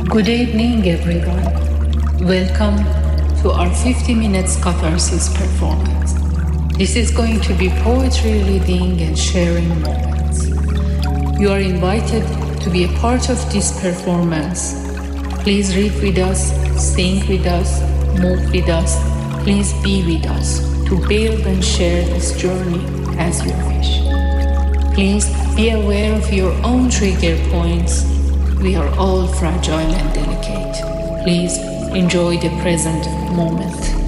Good evening, everyone. Welcome to our 50 minutes catharsis performance. This is going to be poetry reading and sharing moments. You are invited to be a part of this performance. Please read with us, sing with us, move with us. Please be with us to build and share this journey as you wish. Please be aware of your own trigger points. We are all fragile and delicate. Please enjoy the present moment.